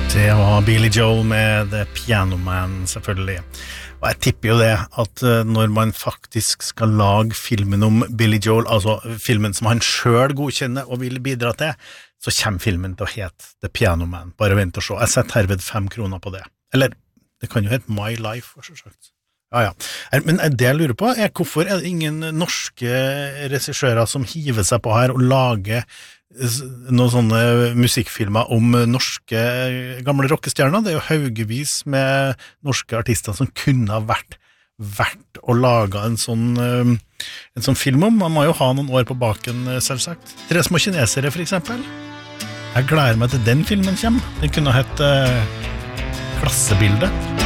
Det var Billy Joel med The Piano Man, selvfølgelig. Og jeg tipper jo det at når man faktisk skal lage filmen om Billy Joel, altså filmen som han selv godkjenner og vil bidra til, så kommer filmen til å hete The Piano Man. Bare vent og se. Jeg setter herved 5 kroner på det. Eller, det kan jo hete My Life, for så sagt. Ja. Men det jeg lurer på hvorfor det ingen norske regissører som hiver seg på her og lager noen sånne musikkfilmer om norske gamle rockestjerner? Det jo haugevis med norske artister som kunne ha vært å lage en sånn film om. Man må jo ha noen år på baken, selvsagt. 3 små kinesere, for eksempel. Jeg gleder meg til den filmen kommer. Den kunne ha hett Klassebildet.